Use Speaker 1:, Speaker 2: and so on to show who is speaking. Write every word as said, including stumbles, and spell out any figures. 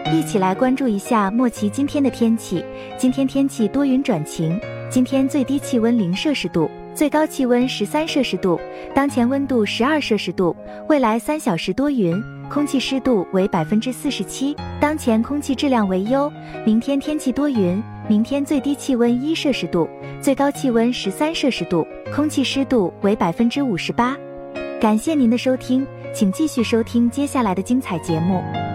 Speaker 1: 一起来关注一下莫奇今天的天气。今天天气多云转晴，今天最低气温零摄氏度，最高气温十三摄氏度，当前温度十二摄氏度。未来三小时多云，空气湿度为百分之四十七，当前空气质量为优。明天天气多云，明天最低气温一摄氏度，最高气温十三摄氏度，空气湿度为百分之五十八。感谢您的收听，请继续收听接下来的精彩节目。